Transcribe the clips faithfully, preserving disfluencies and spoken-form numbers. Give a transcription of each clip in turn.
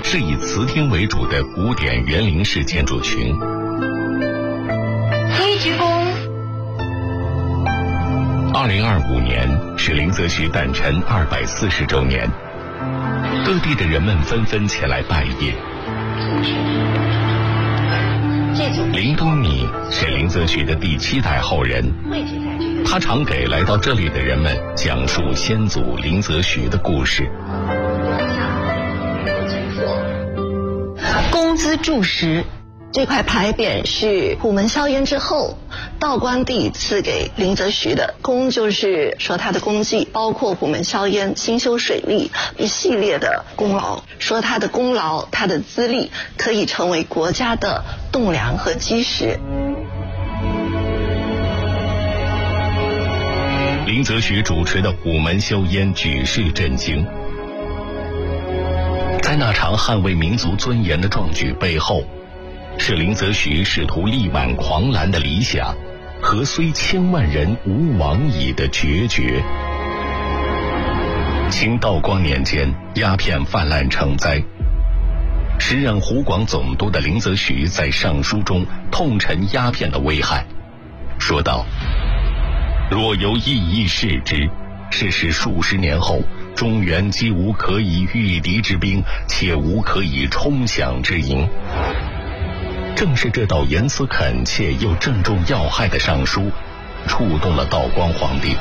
是以瓷厅为主的古典园林式建筑群。 一鞠躬。 二零二五年是林则徐诞辰二百四十周年，各地的人们纷纷前来拜谒。林东米是林则徐的第七代后人，他常给来到这里的人们讲述先祖林则徐的故事。 公资注释这块牌匾是虎门销烟之后道光帝赐给林则徐的，功就是说他的功绩包括虎门销烟、兴修水利一系列的功劳，说他的功劳、他的资历可以成为国家的栋梁和基石。 林则徐主持的虎门销烟举世震惊，在那场捍卫民族尊严的壮举背后，是林则徐试图力挽狂澜的理想和虽千万人吾往矣的决绝。清道光年间，鸦片泛滥成灾，时任湖广总督的林则徐在上书中痛陈鸦片的危害，说道：若有意义视之，是使数十年后中原既无可以御敌之兵，且无可以冲饷之营。正是这道言辞恳切又正中要害的上书，触动了道光皇帝。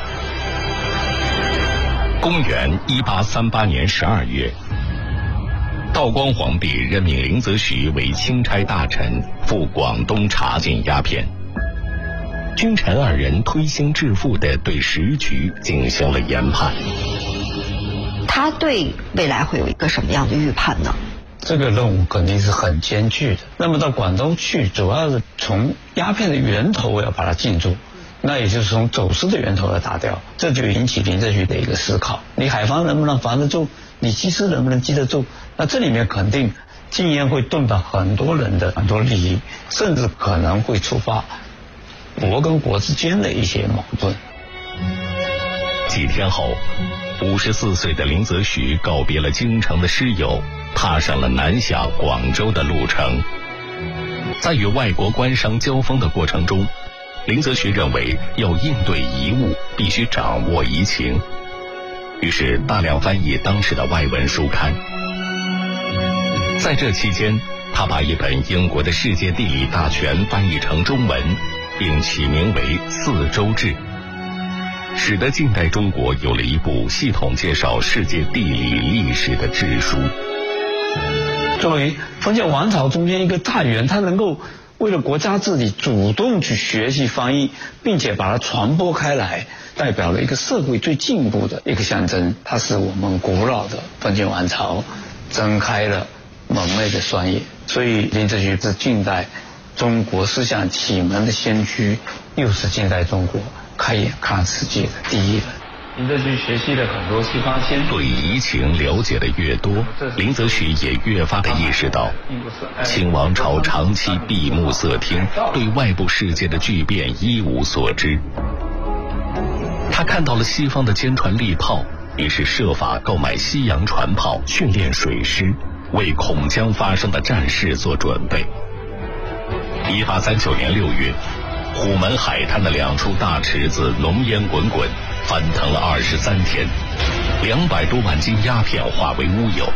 公元一八三八年十二月，道光皇帝任命林则徐为钦差大臣，赴广东查禁鸦片。君臣二人推心置腹地对时局进行了研判。 他对未来会有一个什么样的预判呢？ 这个任务肯定是很艰巨的。那么到广东去，主要是从鸦片的源头要把它禁住，那也就是从走私的源头要打掉。这就引起林则徐的一个思考：你海防能不能防得住？你缉私能不能缉得住？那这里面肯定禁烟会动到很多人的很多利益，甚至可能会触发国跟国之间的一些矛盾。 几天后，五十四岁的林则徐告别了京城的师友，踏上了南下广州的路程。在与外国官商交锋的过程中，林则徐认为要应对遗物，必须掌握舆情，于是大量翻译当时的外文书刊。在这期间，他把一本英国的世界地理大全翻译成中文，并起名为《四周志》，使得近代中国有了一部系统介绍世界地理历史的志书。 作为封建王朝中间一个大员，他能够为了国家治理主动去学习翻译，并且把它传播开来，代表了一个社会最进步的一个象征。它是我们古老的封建王朝睁开了蒙昧的双眼。所以林则徐是近代中国思想启蒙的先驱，又是近代中国开眼看世界的第一人。林则徐学习了很多西方先对舆情了解的越多，林则徐也越发的意识到，清王朝长期闭目塞听，对外部世界的巨变一无所知。他看到了西方的坚船利炮，于是设法购买西洋船炮，训练水师，为恐将发生的战事做准备。一八三九年六月，虎门海滩的两处大池子浓烟滚滚，翻腾了二十三天，两百多万斤鸦片化为乌有。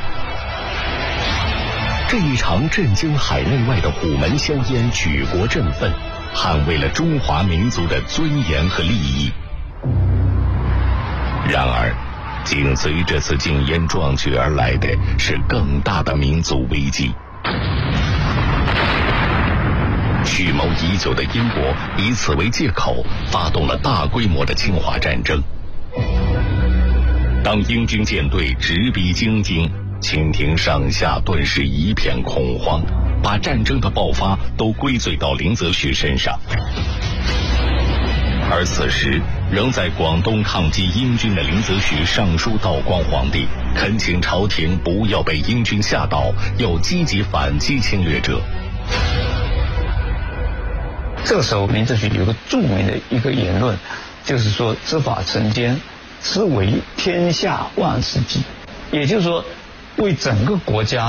这一场震惊海内外的虎门销烟，举国振奋，捍卫了中华民族的尊严和利益。然而，紧随这次禁烟壮举而来的是更大的民族危机。蓄谋已久的英国以此为借口，发动了大规模的侵华战争。当英军舰队直逼京津，清廷上下顿时一片恐慌，把战争的爆发都归罪到林则徐身上。而此时仍在广东抗击英军的林则徐上书道光皇帝，恳请朝廷不要被英军吓倒，要积极反击侵略者。 这个时候林则徐有个著名的一个言论，就是说知法惩奸是为天下万事计，也就是说为整个国家